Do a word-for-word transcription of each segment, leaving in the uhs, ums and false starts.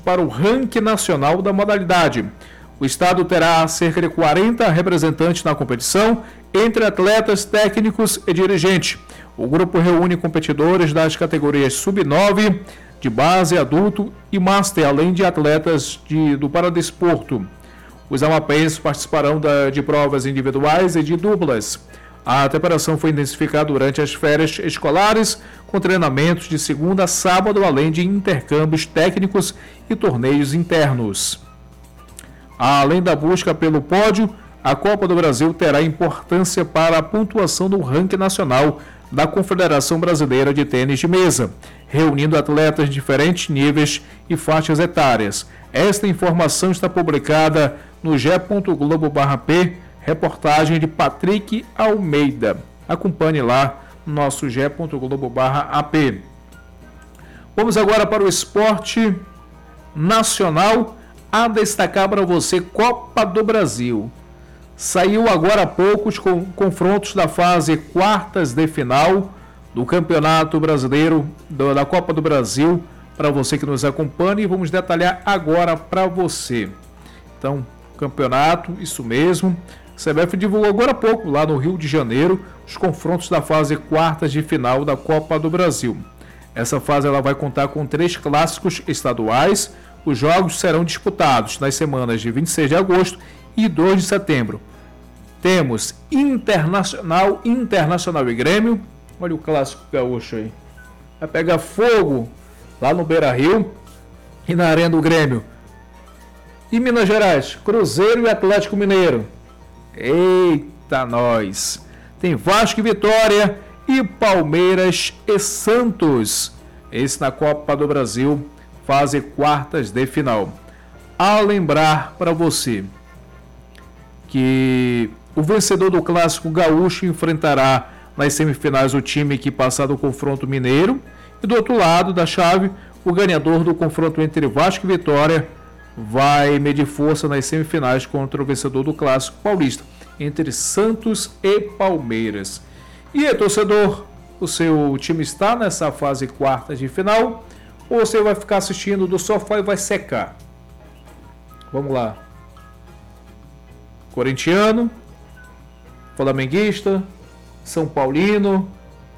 para o ranking nacional da modalidade. O estado terá cerca de quarenta representantes na competição, entre atletas, técnicos e dirigentes. O grupo reúne competidores das categorias sub nove, de base, adulto e master, além de atletas de, do paradesporto. Os amapenses participarão da, de provas individuais e de duplas. A preparação foi intensificada durante as férias escolares, com treinamentos de segunda a sábado, além de intercâmbios técnicos e torneios internos. Além da busca pelo pódio, a Copa do Brasil terá importância para a pontuação do ranking nacional da Confederação Brasileira de Tênis de Mesa, reunindo atletas de diferentes níveis e faixas etárias. Esta informação está publicada no g ponto globo barra p, reportagem de Patrick Almeida. Acompanhe lá no nosso g ponto globo barra a p. Vamos agora para o esporte nacional. A destacar para você Copa do Brasil. Saiu agora há pouco os confrontos da fase quartas de final do Campeonato Brasileiro da Copa do Brasil, para você que nos acompanha, e vamos detalhar agora para você. Então, campeonato, isso mesmo. A C B F divulgou agora há pouco, lá no Rio de Janeiro, os confrontos da fase quartas de final da Copa do Brasil. Essa fase ela vai contar com três clássicos estaduais. Os jogos serão disputados nas semanas de vinte e seis de agosto e dois de setembro. Temos Internacional, Internacional e Grêmio. Olha o clássico gaúcho aí. Vai pegar fogo lá no Beira-Rio e na Arena do Grêmio. E Minas Gerais, Cruzeiro e Atlético Mineiro. Eita, nós! Tem Vasco e Vitória e Palmeiras e Santos. Esse na Copa do Brasil, fase quartas de final. A lembrar para você que o vencedor do Clássico Gaúcho enfrentará nas semifinais o time que passar do confronto mineiro, e do outro lado da chave, o ganhador do confronto entre Vasco e Vitória vai medir força nas semifinais contra o vencedor do Clássico Paulista, entre Santos e Palmeiras. E aí, torcedor, o seu time está nessa fase quartas de final, ou você vai ficar assistindo do sofá e vai secar? Vamos lá. Corintiano, flamenguista, São Paulino,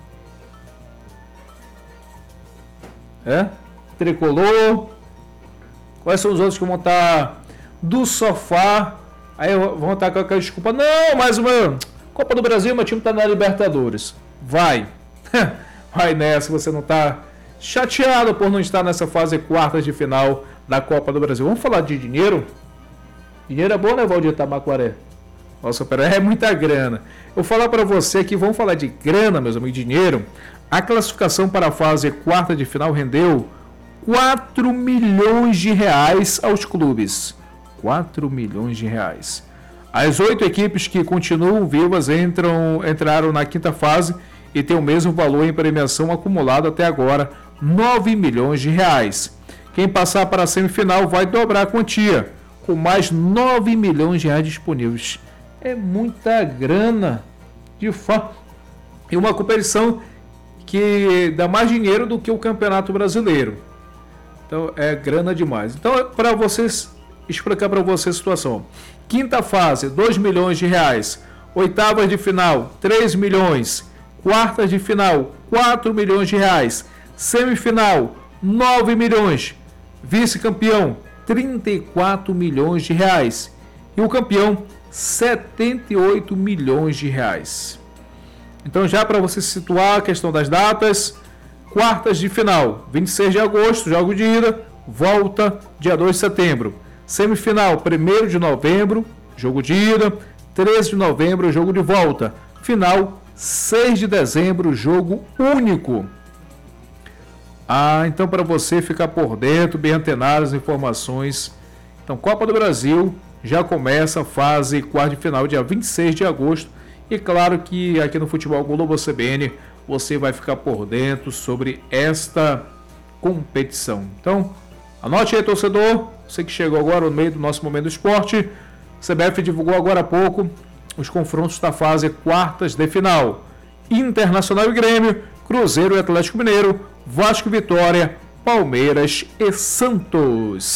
é? Tricolor. Quais são os outros que vão estar do sofá? Aí vão estar com aquela desculpa. Não, mas mano, Copa do Brasil, meu time está na Libertadores. Vai. Vai nessa, você não está chateado por não estar nessa fase quartas de final da Copa do Brasil. Vamos falar de dinheiro? Dinheiro é bom, né, Valdir Tabaquaré? Nossa, pera, é muita grana. Eu vou falar para você que vamos falar de grana, meus amigos, dinheiro. A classificação para a fase quarta de final rendeu quatro milhões de reais aos clubes. quatro milhões de reais. As oito equipes que continuam vivas entram, entraram na quinta fase e têm o mesmo valor em premiação acumulado até agora, nove milhões de reais. Quem passar para a semifinal vai dobrar a quantia, com mais nove milhões de reais disponíveis. É muita grana, de fato. E uma competição que dá mais dinheiro do que o Campeonato Brasileiro. Então é grana demais. Então, para vocês explicar para vocês a situação. Quinta fase, dois milhões de reais. Oitavas de final, três milhões. Quartas de final, quatro milhões de reais. Semifinal, nove milhões. Vice-campeão, trinta e quatro milhões de reais. E o campeão, setenta e oito milhões de reais. Então, já para você situar a questão das datas, quartas de final, vinte e seis de agosto, jogo de ida, volta dia dois de setembro. Semifinal, primeiro de novembro, jogo de ida, treze de novembro, jogo de volta. Final, seis de dezembro, jogo único. Ah, então para você ficar por dentro, bem antenado as informações. Então, Copa do Brasil já começa a fase quarta de final, dia vinte e seis de agosto. E claro que aqui no Futebol Globo C B N você vai ficar por dentro sobre esta competição. Então, anote aí, torcedor. Você que chegou agora no meio do nosso Momento do Esporte. A C B F divulgou agora há pouco os confrontos da fase quartas de final. Internacional e Grêmio, Cruzeiro e Atlético Mineiro, Vasco e Vitória, Palmeiras e Santos.